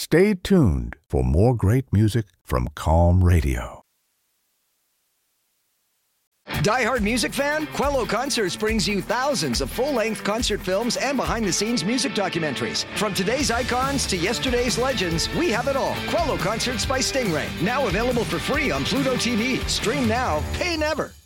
Stay tuned for more great music from Calm Radio. Die-hard music fan? Quello Concerts brings you thousands of full-length concert films and behind-the-scenes music documentaries. From today's icons to yesterday's legends, we have it all. Quello Concerts by Stingray. Now available for free on Pluto TV. Stream now, pay never.